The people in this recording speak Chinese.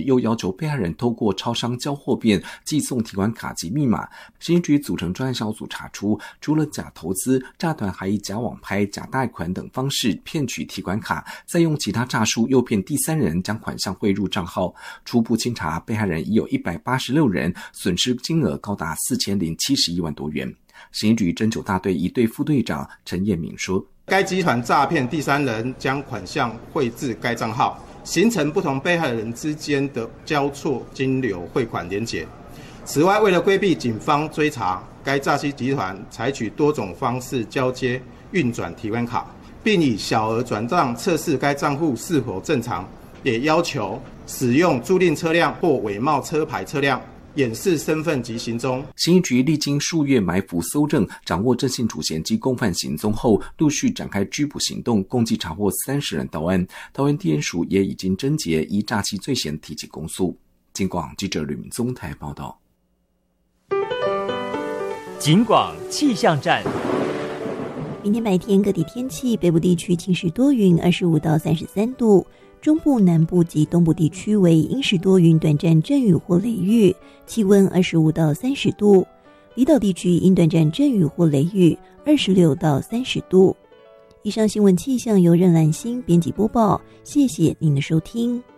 又要求被害人透过超商交货便寄送提款卡及密码。刑事局组成专案小组查出，除了假投资，诈团还以假网拍、假贷款等方式骗取提款卡，再用其他诈术诱骗第三人将款项汇入账号。初步清查，被害人已有186人，损失金额高达4071万多元。刑事局侦9大队一队副队长陈彦敏说， 该集团诈骗第三人将款项汇至该账号，形成不同被害人之间的交错金流汇款连结。此外，为了规避警方追查，该诈欺集团采取多种方式交接运转提款卡，并以小额转账测试该账户是否正常，也要求使用租赁车辆或伪冒车牌车辆掩饰身份及行踪。 刑事局历经数月埋伏搜证，掌握郑姓主嫌及共犯行踪后，陆续展开拘捕行动，共计查获30人到案。桃园地检署也已经侦结，依诈欺罪嫌提起公诉。警广记者吕明宗台报道。 警广气象站。 明天白天各地天气，北部地区晴时多云，25到33度。中部、南部及东部地区为阴时多云，短暂阵雨或雷雨，气温25到30度。离岛地区因短暂阵雨或雷雨，26到30度。以上新闻气象由任兰心编辑播报，谢谢您的收听。